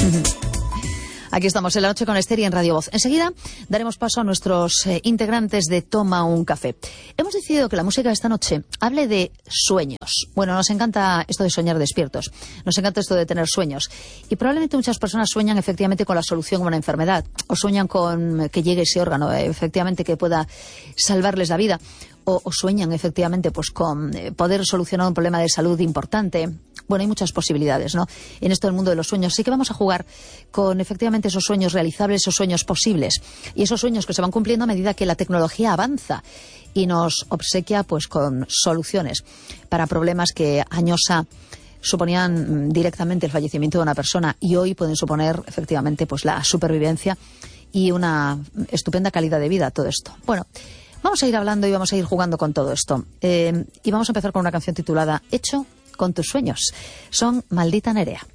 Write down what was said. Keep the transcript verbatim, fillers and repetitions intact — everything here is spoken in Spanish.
Aquí estamos en la noche con Esther y en Radio Voz. Enseguida daremos paso a nuestros eh, integrantes de Toma un Café. Hemos decidido que la música de esta noche hable de sueños. Bueno, nos encanta esto de soñar despiertos. Nos encanta esto de tener sueños. Y probablemente muchas personas sueñan efectivamente con la solución a una enfermedad. O sueñan con que llegue ese órgano, eh, efectivamente, que pueda salvarles la vida. O, o sueñan efectivamente pues con eh, poder solucionar un problema de salud importante. Bueno, hay muchas posibilidades, ¿no?, en esto del mundo de los sueños. Así que vamos a jugar con efectivamente esos sueños realizables, esos sueños posibles y esos sueños que se van cumpliendo a medida que la tecnología avanza y nos obsequia pues con soluciones para problemas que años ha suponían directamente el fallecimiento de una persona y hoy pueden suponer efectivamente pues la supervivencia y una estupenda calidad de vida, todo esto. Bueno, vamos a ir hablando y vamos a ir jugando con todo esto. Eh, y vamos a empezar con una canción titulada Hecho con tus sueños. Son Maldita Nerea.